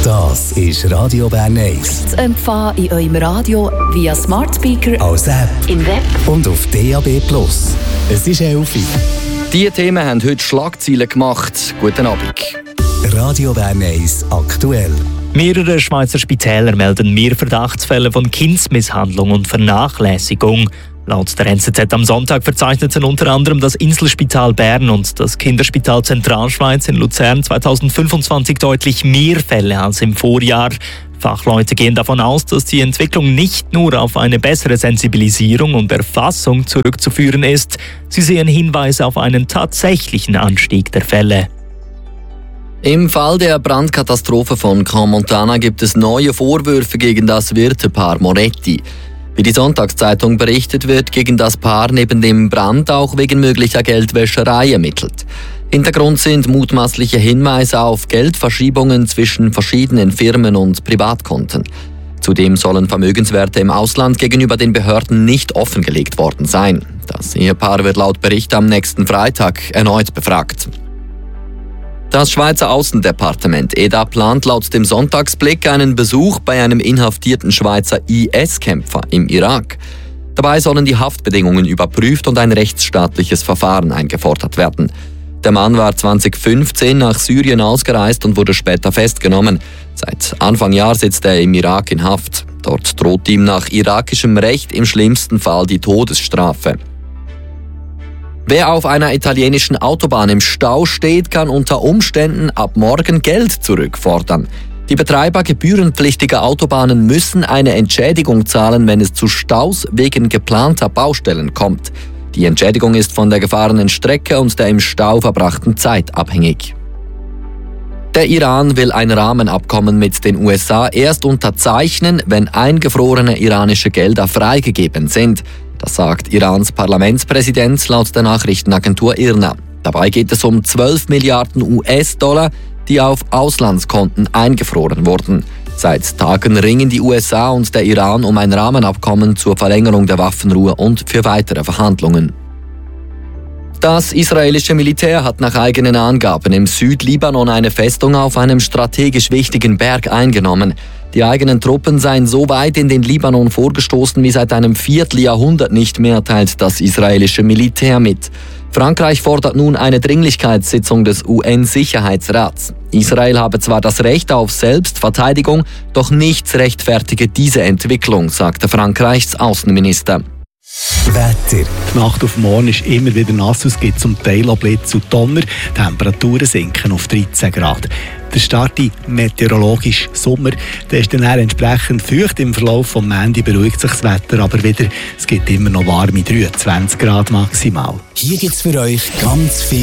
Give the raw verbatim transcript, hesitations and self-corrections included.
Das ist Radio Bern eins. Zu empfangen in eurem Radio via Smart Speaker, als App, im Web und auf D A B Plus. Es ist elf Uhr. Diese Themen haben heute Schlagzeilen gemacht. Guten Abend. Radio Bern eins aktuell. Mehrere Schweizer Spitäler melden mehr Verdachtsfälle von Kindsmisshandlung und Vernachlässigung. Laut der N Z Z am Sonntag verzeichneten unter anderem das Inselspital Bern und das Kinderspital Zentralschweiz in Luzern zweitausendfünfundzwanzig deutlich mehr Fälle als im Vorjahr. Fachleute gehen davon aus, dass die Entwicklung nicht nur auf eine bessere Sensibilisierung und Erfassung zurückzuführen ist. Sie sehen Hinweise auf einen tatsächlichen Anstieg der Fälle. Im Fall der Brandkatastrophe von Crans-Montana gibt es neue Vorwürfe gegen das Wirtepaar Moretti. Wie die Sonntagszeitung berichtet, wird gegen das Paar neben dem Brand auch wegen möglicher Geldwäscherei ermittelt. Hintergrund sind mutmaßliche Hinweise auf Geldverschiebungen zwischen verschiedenen Firmen und Privatkonten. Zudem sollen Vermögenswerte im Ausland gegenüber den Behörden nicht offengelegt worden sein. Das Ehepaar wird laut Bericht am nächsten Freitag erneut befragt. Das Schweizer Aussendepartement E D A plant laut dem Sonntagsblick einen Besuch bei einem inhaftierten Schweizer I S-Kämpfer im Irak. Dabei sollen die Haftbedingungen überprüft und ein rechtsstaatliches Verfahren eingefordert werden. Der Mann war zweitausendfünfzehn nach Syrien ausgereist und wurde später festgenommen. Seit Anfang Jahr sitzt er im Irak in Haft. Dort droht ihm nach irakischem Recht im schlimmsten Fall die Todesstrafe. Wer auf einer italienischen Autobahn im Stau steht, kann unter Umständen ab morgen Geld zurückfordern. Die Betreiber gebührenpflichtiger Autobahnen müssen eine Entschädigung zahlen, wenn es zu Staus wegen geplanter Baustellen kommt. Die Entschädigung ist von der gefahrenen Strecke und der im Stau verbrachten Zeit abhängig. Der Iran will ein Rahmenabkommen mit den U S A erst unterzeichnen, wenn eingefrorene iranische Gelder freigegeben sind. Das sagt Irans Parlamentspräsident laut der Nachrichtenagentur I R N A. Dabei geht es um zwölf Milliarden U S-Dollar, die auf Auslandskonten eingefroren wurden. Seit Tagen ringen die U S A und der Iran um ein Rahmenabkommen zur Verlängerung der Waffenruhe und für weitere Verhandlungen. Das israelische Militär hat nach eigenen Angaben im Südlibanon eine Festung auf einem strategisch wichtigen Berg eingenommen. Die eigenen Truppen seien so weit in den Libanon vorgestoßen wie seit einem Vierteljahrhundert nicht mehr, teilt das israelische Militär mit. Frankreich fordert nun eine Dringlichkeitssitzung des U N-Sicherheitsrats. Israel habe zwar das Recht auf Selbstverteidigung, doch nichts rechtfertige diese Entwicklung, sagte Frankreichs Außenminister. Wetter. Die Nacht auf morgen ist immer wieder nass, es gibt zum Teil auch Blitz und Donner. Die Temperaturen sinken auf dreizehn Grad. Der Start in meteorologisch Sommer, der ist dann entsprechend feucht. Im Verlauf des Montag beruhigt sich das Wetter aber wieder. Es gibt immer noch warme dreiundzwanzig Grad maximal. Hier gibt es für euch ganz viel